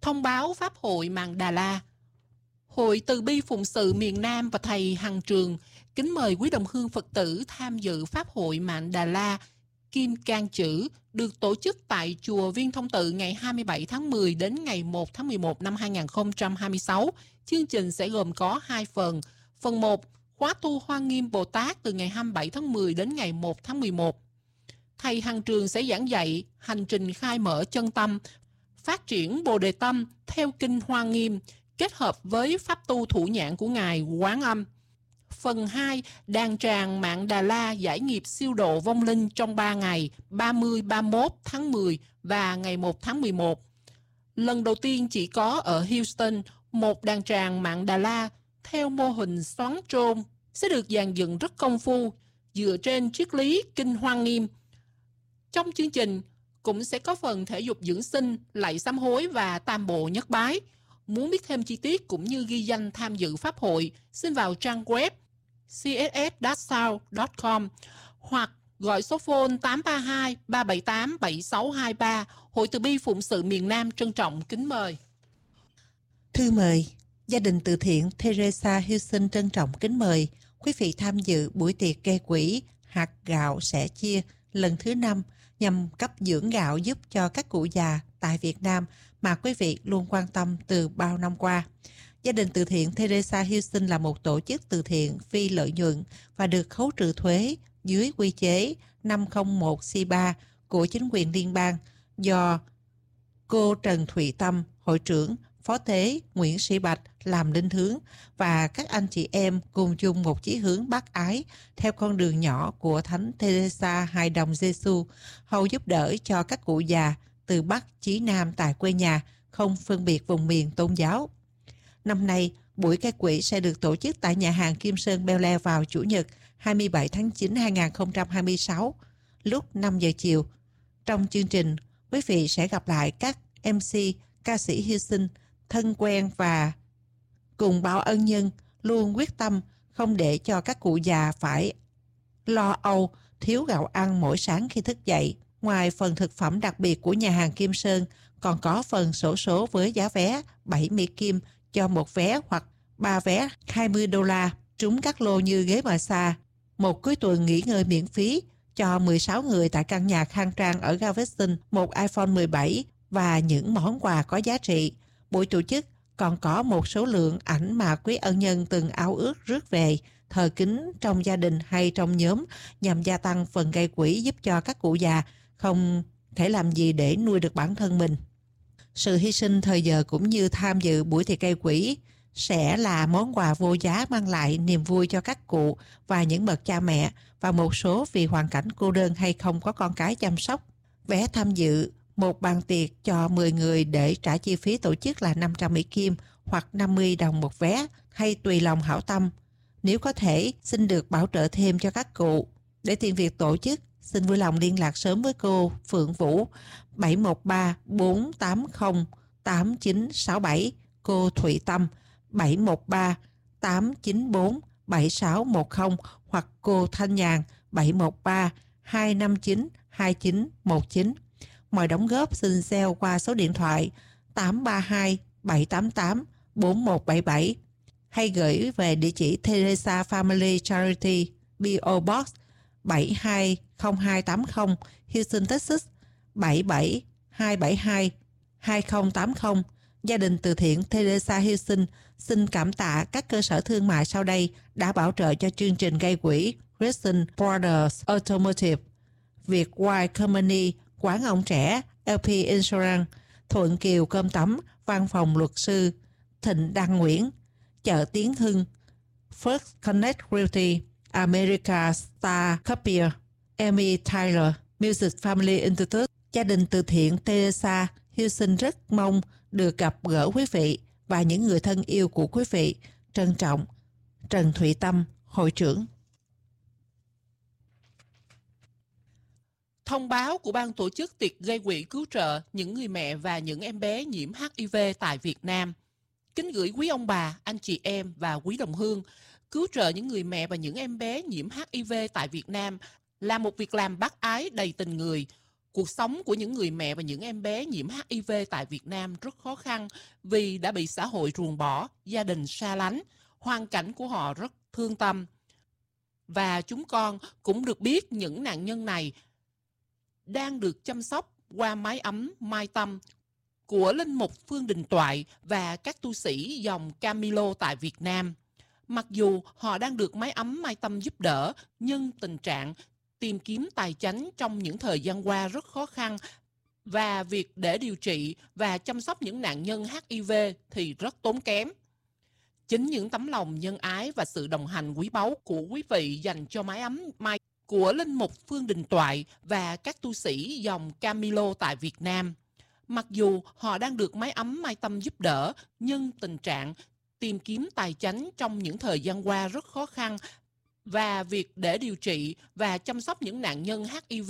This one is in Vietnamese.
Thông báo Pháp hội Mạn Đà La. Hội Từ Bi Phụng sự miền Nam và thầy Hằng Trường kính mời quý đồng hương Phật tử tham dự Pháp hội Mạn Đà La Kim Cang Chữ được tổ chức tại chùa Viên Thông Tự ngày 27 tháng 10 đến ngày 1 tháng 11 năm 2026. Chương trình sẽ gồm có 2 phần. Phần 1, khóa tu Hoa Nghiêm Bồ Tát từ ngày 27 tháng 10 đến ngày 1 tháng 11. Thầy Hằng Trường sẽ giảng dạy hành trình khai mở chân tâm, phát triển Bồ Đề Tâm theo kinh Hoa Nghiêm, kết hợp với pháp tu thủ nhãn của Ngài Quán Âm. Phần 2, đàn tràng Mạn Đà La giải nghiệp siêu độ vong linh trong 3 ngày 30-31 tháng 10 và ngày 1 tháng 11. Lần đầu tiên chỉ có ở Houston, một đàn tràng Mạn Đà La theo mô hình xoắn trôn sẽ được dàn dựng rất công phu dựa trên triết lý kinh Hoa Nghiêm. Trong chương trình cũng sẽ có phần thể dục dưỡng sinh, lạy sám hối và tam bộ nhất bái. Muốn biết thêm chi tiết cũng như ghi danh tham dự pháp hội, xin vào trang web css-south.com hoặc gọi số phone 832 378 7623. Hội Từ Bi Phụng sự miền Nam trân trọng kính mời. Thư mời. Gia đình từ thiện Teresa Houston trân trọng kính mời quý vị tham dự buổi tiệc gây quỹ hạt gạo sẻ chia lần thứ 5 nhằm cấp dưỡng gạo giúp cho các cụ già tại Việt Nam mà quý vị luôn quan tâm từ bao năm qua. Gia đình từ thiện Teresa Houston là một tổ chức từ thiện phi lợi nhuận và được khấu trừ thuế dưới quy chế 501C3 của chính quyền liên bang do cô Trần Thụy Tâm, hội trưởng, phó tế Nguyễn Sĩ Bạch làm linh hướng và các anh chị em cùng chung một chí hướng bác ái theo con đường nhỏ của Thánh Teresa Hài Đồng Giêsu, hầu giúp đỡ cho các cụ già từ Bắc chí Nam tại quê nhà, không phân biệt vùng miền tôn giáo. Năm nay, buổi gây quỹ sẽ được tổ chức tại nhà hàng Kim Sơn Bel Air vào Chủ nhật 27 tháng 9 2026 lúc 5 giờ chiều. Trong chương trình, quý vị sẽ gặp lại các MC, ca sĩ Houston thân quen và cùng báo ân nhân luôn quyết tâm không để cho các cụ già phải lo âu thiếu gạo ăn mỗi sáng khi thức dậy. Ngoài phần thực phẩm đặc biệt của nhà hàng Kim Sơn, còn có phần xổ số với giá vé 70 kim cho một vé hoặc 3 vé $20, trúng các lô như ghế massage, một cuối tuần nghỉ ngơi miễn phí cho 16 người tại căn nhà khang trang ở Galveston, một iPhone 17 và những món quà có giá trị. Buổi tổ chức còn có một số lượng ảnh mà quý ân nhân từng ao ước rước về, thờ kính trong gia đình hay trong nhóm nhằm gia tăng phần gây quỹ giúp cho các cụ già không thể làm gì để nuôi được bản thân mình. Sự hy sinh thời giờ cũng như tham dự buổi tiệc gây quỹ sẽ là món quà vô giá mang lại niềm vui cho các cụ và những bậc cha mẹ và một số vì hoàn cảnh cô đơn hay không có con cái chăm sóc. Vé tham dự một bàn tiệc cho 10 người để trả chi phí tổ chức là 500 Mỹ Kim hoặc 50 đồng một vé, hay tùy lòng hảo tâm. Nếu có thể, xin được bảo trợ thêm cho các cụ. Để tiền việc tổ chức, xin vui lòng liên lạc sớm với cô Phượng Vũ 713-480-8967, cô Thụy Tâm 713-894-7610 hoặc cô Thanh Nhàn 713-259-2919. Mọi đóng góp xin gieo qua số điện thoại 832-788-4177 hay gửi về địa chỉ Teresa Family Charity P.O. Box 720-280 Houston, Texas 77272-2080. Gia đình từ thiện Teresa Houston xin cảm tạ các cơ sở thương mại sau đây đã bảo trợ cho chương trình gây quỹ: Christian Brothers Automotive, Việt White Company, Quán Ông Trẻ, LP Insurance, Thuận Kiều Cơm Tấm, Văn phòng Luật sư, Thịnh Đăng Nguyễn, Chợ Tiến Hưng, First Connect Realty, America Star Copier, Amy Tyler, Music Family Institute. Gia đình từ thiện Teresa Houston rất mong được gặp gỡ quý vị và những người thân yêu của quý vị. Trân trọng, Trần Thụy Tâm, hội trưởng. Thông báo của ban tổ chức tiệc gây quỹ cứu trợ những người mẹ và những em bé nhiễm HIV tại Việt Nam. Kính gửi quý ông bà, anh chị em và quý đồng hương, cứu trợ những người mẹ và những em bé nhiễm HIV tại Việt Nam là một việc làm bác ái đầy tình người. Cuộc sống của những người mẹ và những em bé nhiễm HIV tại Việt Nam rất khó khăn vì đã bị xã hội ruồng bỏ, gia đình xa lánh, hoàn cảnh của họ rất thương tâm. Và chúng con cũng được biết những nạn nhân này đang được chăm sóc qua mái ấm Mai Tâm của Linh mục Phương Đình Toại và các tu sĩ dòng Camilo tại Việt Nam. Mặc dù họ đang được mái ấm Mai Tâm giúp đỡ, nhưng tình trạng tìm kiếm tài chánh trong những thời gian qua rất khó khăn và việc để điều trị và chăm sóc những nạn nhân HIV thì rất tốn kém. Chính những tấm lòng nhân ái và sự đồng hành quý báu của quý vị dành cho mái ấm Mai của Linh mục Phương Đình Toại và các tu sĩ dòng Camilo tại Việt Nam. Mặc dù họ đang được mái ấm Mai Tâm giúp đỡ, nhưng tình trạng tìm kiếm tài chánh trong những thời gian qua rất khó khăn và việc để điều trị và chăm sóc những nạn nhân HIV